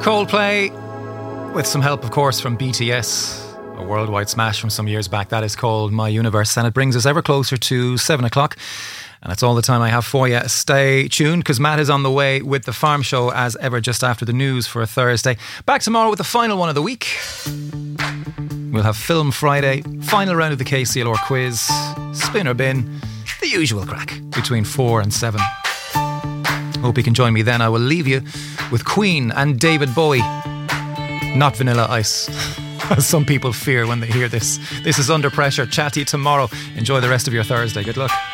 Coldplay, with some help, of course, from BTS, a worldwide smash from some years back. That is called My Universe, and it brings us ever closer to 7 o'clock. And that's all the time I have for you. Stay tuned, because Matt is on the way with the Farm Show as ever just after the news for a Thursday. Back tomorrow with the final one of the week. We'll have Film Friday, final round of the KCLR quiz, spin or bin, the usual crack between 4 and 7. Hope you can join me then. I will leave you with Queen and David Bowie. Not Vanilla Ice, as some people fear when they hear this. This is Under Pressure. Chat to you tomorrow. Enjoy the rest of your Thursday. Good luck.